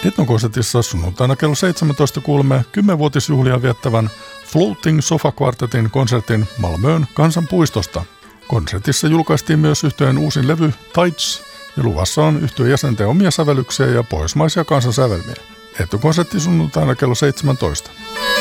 Etnokonsertissa sunnuntaina kello 17 kuulemme 10-vuotisjuhlia viettävän Floating Sofa Quartetin konsertin Malmöön kansanpuistosta. Konsertissa julkaistiin myös yhtyeen uusin levy Tides ja luvassa on yhtyeen jäsenten omia sävellyksiä ja pohjoismaisia kansansävelmiä. Etnokonsertti sunnuntaina kello 17.